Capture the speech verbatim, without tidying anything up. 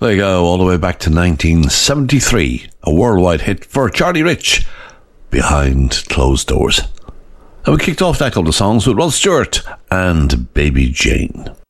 There you go, all the way back to nineteen seventy-three, a worldwide hit for Charlie Rich, Behind Closed Doors. And we kicked off that couple of songs with Rod Stewart and Baby Jane.